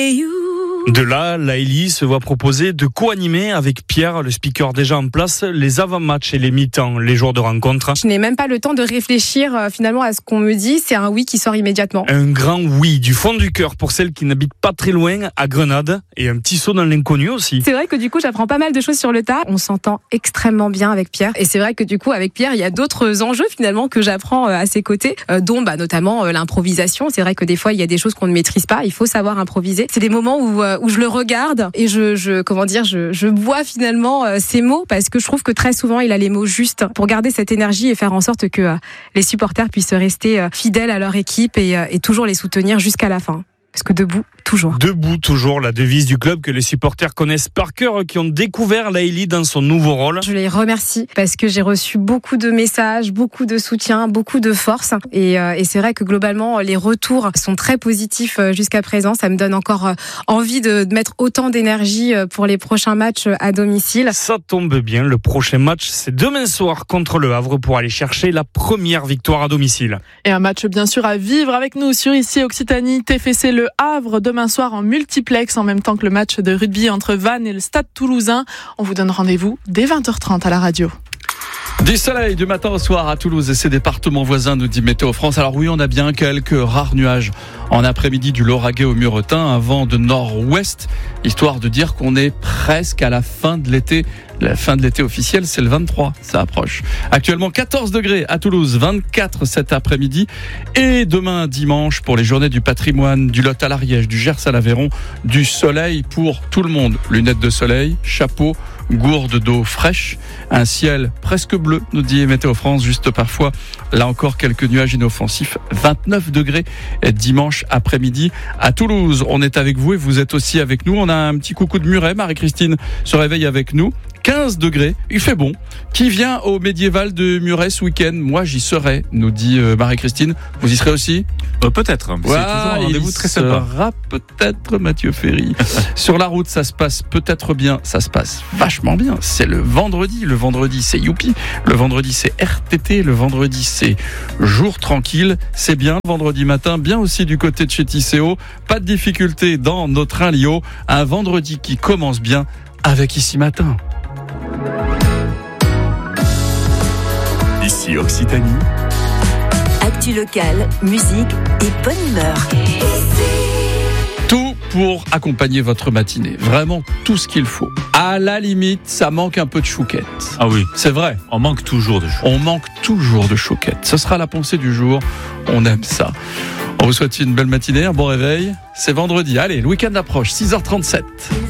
De là, Laëlie se voit proposer de co-animer avec Pierre, le speaker déjà en place, les avant-matchs et les mi-temps, les jours de rencontre. Je n'ai même pas le temps de réfléchir finalement à ce qu'on me dit. C'est un oui qui sort immédiatement. Un grand oui du fond du cœur pour celles qui n'habitent pas très loin, à Grenade, et un petit saut dans l'inconnu aussi. C'est vrai que du coup, j'apprends pas mal de choses sur le tas. On s'entend extrêmement bien avec Pierre. Et c'est vrai que du coup, avec Pierre, il y a d'autres enjeux finalement que j'apprends à ses côtés, dont notamment l'improvisation. C'est vrai que des fois, il y a des choses qu'on ne maîtrise pas. Il faut savoir improviser. C'est des moments où je le regarde et je bois finalement ses mots, parce que je trouve que très souvent, il a les mots justes pour garder cette énergie et faire en sorte que les supporters puissent rester fidèles à leur équipe et toujours les soutenir jusqu'à la fin. Parce que debout, toujours. Debout, toujours, la devise du club que les supporters connaissent par cœur, qui ont découvert Laëlie dans son nouveau rôle. Je les remercie parce que j'ai reçu beaucoup de messages, beaucoup de soutien, beaucoup de force. Et c'est vrai que globalement, les retours sont très positifs jusqu'à présent. Ça me donne encore envie de mettre autant d'énergie pour les prochains matchs à domicile. Ça tombe bien, le prochain match, c'est demain soir contre Le Havre pour aller chercher la première victoire à domicile. Et un match bien sûr à vivre avec nous sur ici Occitanie, TFC Le Havre, demain soir en multiplex, en même temps que le match de rugby entre Vannes et le Stade Toulousain. On vous donne rendez-vous dès 20h30 à la radio. Du soleil du matin au soir à Toulouse et ses départements voisins, nous dit Météo France. Alors oui, on a bien quelques rares nuages en après-midi du Lauragais au Muretin, un vent de nord-ouest, histoire de dire qu'on est presque à la fin de l'été. La fin de l'été officielle, c'est le 23, ça approche. Actuellement 14 degrés à Toulouse, 24 cet après-midi. Et demain dimanche, pour les journées du patrimoine, du Lot à l'Ariège, du Gers à l'Aveyron, du soleil pour tout le monde. Lunettes de soleil, chapeau, gourde d'eau fraîche, un ciel presque bleu, nous dit Météo France, juste parfois, là encore, quelques nuages inoffensifs. 29 degrés dimanche après-midi à Toulouse. On est avec vous et vous êtes aussi avec nous. On a un petit coucou de Muret, Marie-Christine se réveille avec nous. 15 degrés, il fait bon. Qui vient au médiéval de Muret ce week-end? Moi, j'y serai, nous dit Marie-Christine. Vous y serez aussi? Peut-être. C'est toujours un rendez-vous très sympa. Sera peut-être Mathieu Ferry. Sur la route, ça se passe peut-être bien. Ça se passe vachement bien. C'est le vendredi. Le vendredi, c'est youpi. Le vendredi, c'est RTT. Le vendredi, c'est jour tranquille. C'est bien le vendredi matin. Bien aussi du côté de chez Tisséo. Pas de difficulté dans nos trains Lio. Un vendredi qui commence bien avec Ici Matin. Ici Occitanie. Actu locale, musique et bonne humeur. Tout pour accompagner votre matinée. Vraiment tout ce qu'il faut. À la limite, ça manque un peu de chouquette. Ah oui, C'est vrai. on manque toujours de choses. On manque toujours de chouquette. Ce sera la pensée du jour. On aime ça. On vous souhaite une belle matinée, un bon réveil. C'est vendredi. Allez, le week-end approche, 6h37.